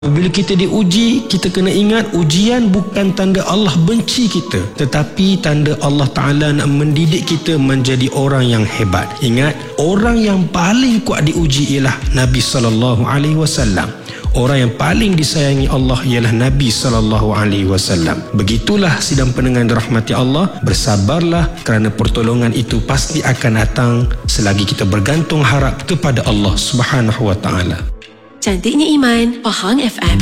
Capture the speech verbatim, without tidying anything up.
Bila kita diuji, kita kena ingat ujian bukan tanda Allah benci kita, tetapi tanda Allah Ta'ala nak mendidik kita menjadi orang yang hebat. Ingat, orang yang paling kuat diuji ialah Nabi sallallahu alaihi wasallam. Orang yang paling disayangi Allah ialah Nabi sallallahu alaihi wasallam. Begitulah sidang pendengar dirahmati Allah, bersabarlah kerana pertolongan itu pasti akan datang selagi kita bergantung harap kepada Allah Subhanahu wa taala. Cantiknya Iman, Pahang F M.